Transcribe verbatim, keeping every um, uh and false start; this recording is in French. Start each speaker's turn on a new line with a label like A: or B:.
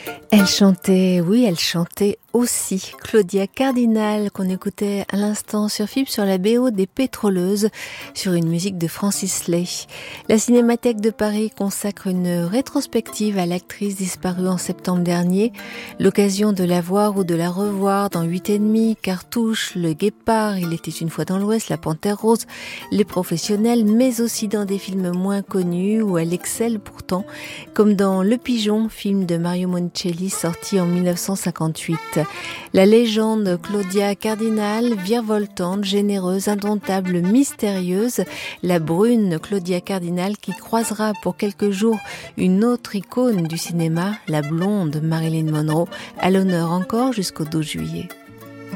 A: Elle chantait, oui, elle chantait aussi. Claudia Cardinal, qu'on écoutait à l'instant sur F I B, sur la B O des Pétroleuses, sur une musique de Francis Lay. La Cinémathèque de Paris consacre une rétrospective à l'actrice disparue en septembre dernier. L'occasion de la voir ou de la revoir dans Huit et demi, Cartouche, Le Guépard, Il était une fois dans l'Ouest, La Panthère Rose, Les Professionnels, mais aussi dans des films moins connus où elle excelle pourtant, comme dans Le Pigeon, film de Mario Monicelli sorti en mille neuf cent cinquante-huit. La légende Claudia Cardinal, virevoltante, généreuse, indomptable, mystérieuse, la brune Claudia Cardinal qui croisera pour quelques jours une autre icône du cinéma, la blonde Marilyn Monroe, à l'honneur encore jusqu'au douze juillet.